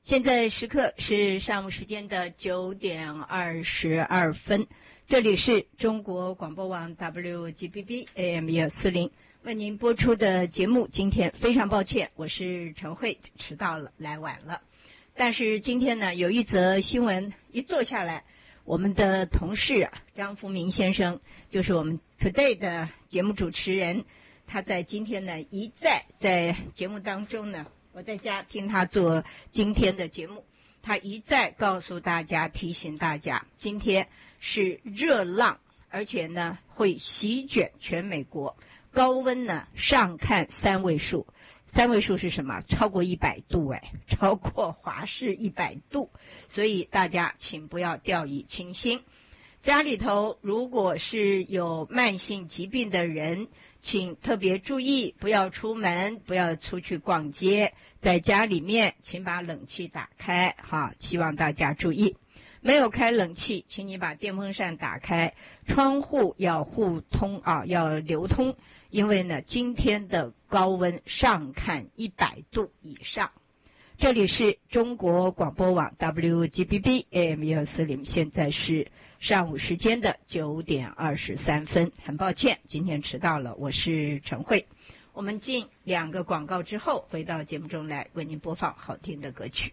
现在时刻是上午时间的9点22分，这里是中国广播网 WGBB AM 140为您播出的节目。今天非常抱歉，我是陈慧，迟到了，来晚了。但是今天呢，有一则新闻一坐下来，我们的同事张福明先生，就是我们 Today 的节目主持人，他在今天呢一再在节目当中呢，我在家听他做今天的节目，他一再告诉大家，提醒大家，今天是热浪，而且呢会席卷全美国，高温呢上看3位数。3位数是什么？超过100度超过华氏100度，所以大家请不要掉以轻心。家里头如果是有慢性疾病的人，请特别注意，不要出门，不要出去逛街，在家里面请把冷气打开，希望大家注意。没有开冷气，请你把电风扇打开，窗户要互通要流通，因为呢今天的高温上看100度以上。这里是中国广播网 WGBB AM 140，现在是上午时间的9点23分，很抱歉今天迟到了，我是陈慧。我们进2个广告之后，回到节目中来为您播放好听的歌曲。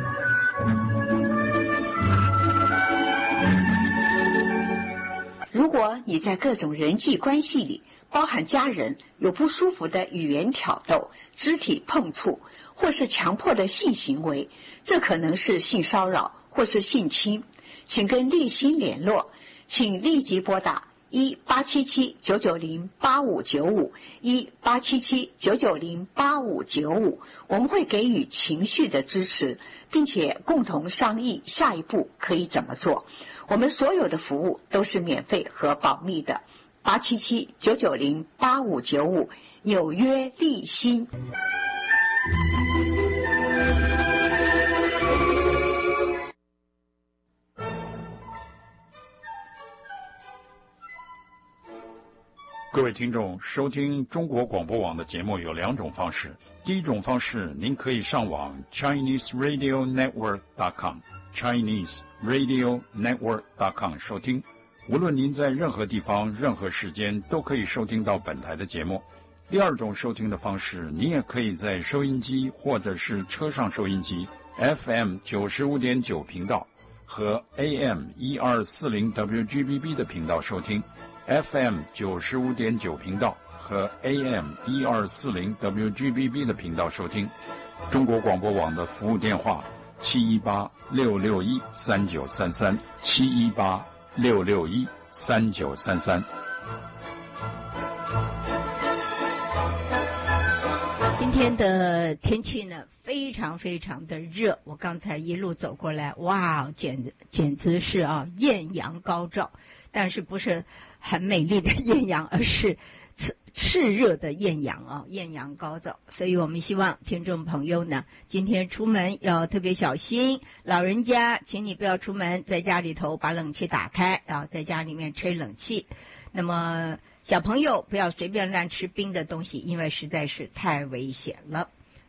如果你在各种人际关系里，包含家人，有不舒服的语言挑逗、肢体碰触，或是强迫的性行为，这可能是性骚扰或是性侵，请跟立新联络，请立即拨打1877-990-8595 1877-990-8595，我们会给予情绪的支持，并且共同商议下一步可以怎么做。我们所有的服务都是免费和保密的。877-990-8595，纽约立新。 各位听众，收听中国广播网的节目有2种方式。第一种方式，您可以上网 ChineseRadioNetwork.com ChineseRadioNetwork.com 收听。无论您在任何地方、任何时间，都可以收听到本台的节目。第二种收听的方式，你也可以在收音机或者是车上收音机 FM 95.9频道和 AM 1240 WGBB 的频道收听。FM 95.9频道和 AM 1240 WGBB 的频道收听。中国广播网的服务电话718-661-3933 718-661-3933。 今天的天气呢非常非常的热，我刚才一路走过来，哇，简直是艳阳高照，但是不是很美丽的艳阳，而是炽热的艳阳艳阳高照。所以我们希望听众朋友呢，今天出门要特别小心，老人家请你不要出门，在家里头把冷气打开在家里面吹冷气。那么小朋友不要随便乱吃冰的东西，因为实在是太危险了。